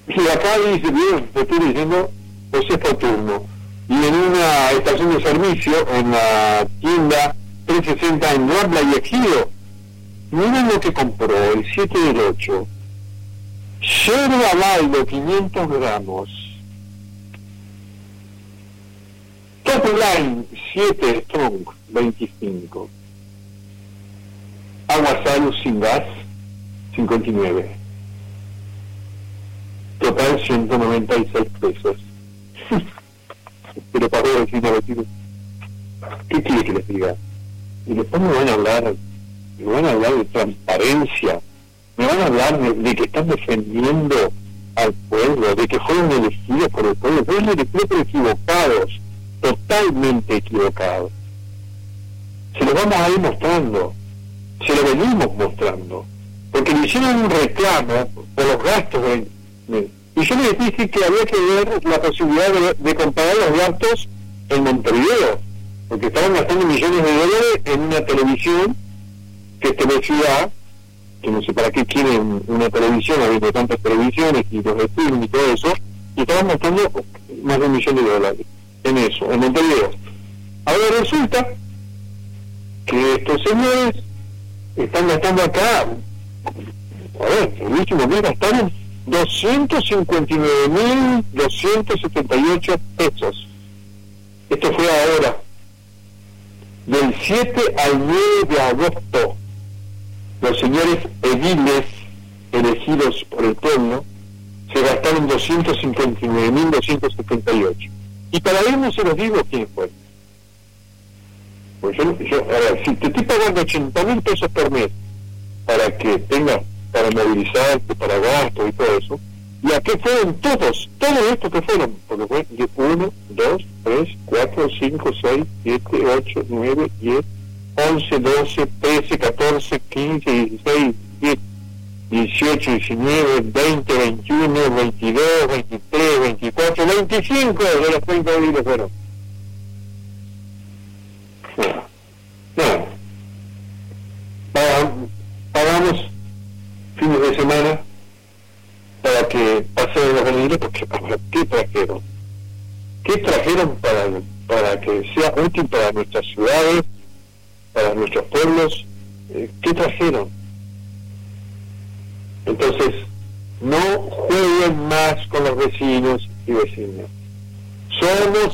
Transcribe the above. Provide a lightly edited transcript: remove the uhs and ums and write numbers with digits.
Y acá dice, bien, te estoy diciendo, José Saturno. Y en una estación de servicio, en la tienda 360 en Nuabla y Ejido, miren lo que compró, el 7 del 8. Yerba Baldo, 500 gramos. Top Line, 7 Strong, 25. Agua Salus sin gas, 59. Total 196 pesos. Pero pagó el vecino. ¿Qué quiere que les diga? Y después me van a hablar de transparencia, me van a hablar de que están defendiendo al pueblo, de que fueron elegidos por el pueblo, fueron elegidos pero equivocados, totalmente equivocados. Se lo vamos a ir mostrando, se lo venimos mostrando, porque le hicieron un reclamo por los gastos y yo les dije que había que ver la posibilidad de comparar los gastos en Montevideo, porque estaban gastando millones de dólares en una televisión que es Teleciudad, que no sé para qué quieren una televisión, habiendo tantas televisiones y los streaming y todo eso, y estaban gastando más de $1 millón en eso, en Montevideo. Ahora resulta que estos señores están gastando acá, a ver, el último mes gastaron 259.278 pesos. Esto fue ahora, del 7 al 9 de agosto. Los señores ediles elegidos por el pueblo se gastaron 259.278. Y para ver no se los digo quién fue. Pues yo, a ver, si te estoy pagando 80.000 pesos por mes para que tengas, para movilizarte, para gastos y todo eso, ¿y a qué fueron todos estos que fueron? Porque fue 1, 2, 3, 4, 5, 6, 7, 8, 9, 10, 11, 12, 13, 14, 15, 16, 18, 19, 20, 21, 22, 23, 24, 25 de los 30 ediles fueron. Pagamos fines de semana para que pasen los ediles, porque ¿qué trajeron? ¿Qué trajeron para que sea útil para nuestras ciudades, para nuestros pueblos? ¿Qué trajeron? Entonces, no jueguen más con los vecinos y vecinas. Somos